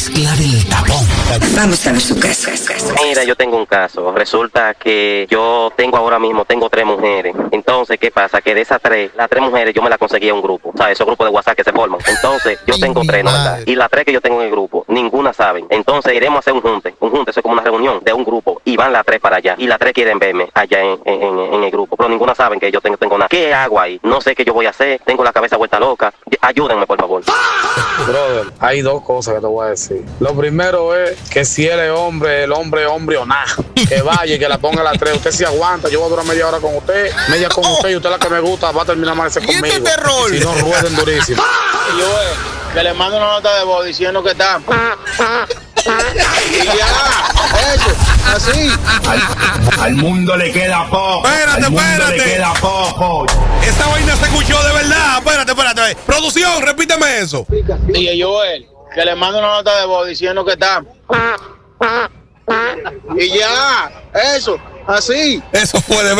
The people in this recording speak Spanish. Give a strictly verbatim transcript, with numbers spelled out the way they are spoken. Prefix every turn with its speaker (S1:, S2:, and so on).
S1: mezcla del tapón.
S2: Vamos a ver su caso.
S3: Mira, yo tengo un caso. Resulta que yo tengo ahora mismo, tengo tres mujeres. Entonces, ¿qué pasa? Que de esas tres, las tres mujeres yo me las conseguí a un grupo. ¿Sabes? Esos grupos de WhatsApp que se forman. Entonces, yo tengo tres, ¿no? ¿Verdad? Y las tres que yo tengo en el grupo, ninguna saben. Entonces, iremos a hacer un junte. Un junte, eso es como una reunión de un grupo. Y van las tres para allá. Y las tres quieren verme allá en, en, en el grupo. Pero ninguna saben que yo tengo, tengo nada. ¿Qué hago ahí? No sé qué yo voy a hacer. Tengo la cabeza vuelta loca. Ayúdenme, por favor.
S4: Brother, hay dos cosas que te voy a decir. Lo primero es que si él es hombre, el hombre es hombre o nada. Que vaya y que la ponga a las tres. Usted se aguanta, yo voy a durar media hora con usted, media con usted y usted la que me gusta va a terminar amarse conmigo. Si no, rueden durísimo.
S5: Yo, eh, que le mando una nota de voz diciendo que está. Y ya, eso, así.
S6: Al, al mundo le queda poco.
S1: Espérate,
S6: al mundo
S1: espérate.
S6: le queda poco.
S1: Esa vaina se escuchó de verdad. Espérate, espérate. Producción, repíteme eso.
S5: Y yo, eh, que le mando una nota de voz diciendo que está. Y ya, eso, así.
S1: Eso fue de verdad.